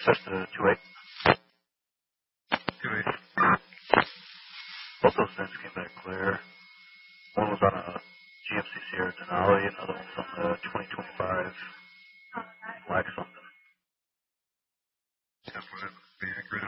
access to 2.8. 2.8. Both those things came back clear. One was on a GMC Sierra Denali, another one was on the 2025 Black something. That's what it was. The